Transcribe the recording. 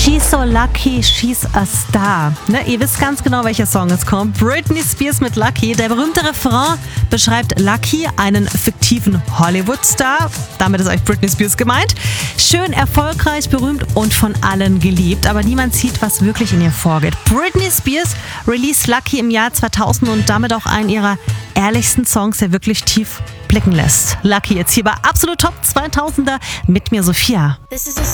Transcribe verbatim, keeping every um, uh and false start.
She's so lucky, she's a star. Ne, ihr wisst ganz genau, welcher Song es kommt. Britney Spears mit Lucky. Der berühmte Refrain beschreibt Lucky, einen fiktiven Hollywood-Star. Damit ist eigentlich Britney Spears gemeint. Schön, erfolgreich, berühmt und von allen geliebt. Aber niemand sieht, was wirklich in ihr vorgeht. Britney Spears released Lucky im Jahr zweitausend und damit auch einen ihrer ehrlichsten Songs, der wirklich tief blicken lässt. Lucky jetzt hier bei Absolut Top zweitausender mit mir, Sophia. This is a